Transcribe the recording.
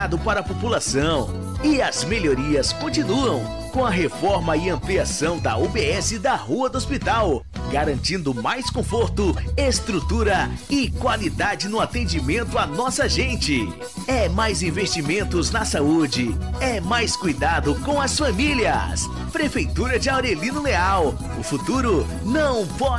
para a população. E as melhorias continuam com a reforma e ampliação da UBS da Rua do Hospital, garantindo mais conforto, estrutura e qualidade no atendimento à nossa gente. É mais investimentos na saúde, é mais cuidado com as famílias. Prefeitura de Aurelino Leal, o futuro não pode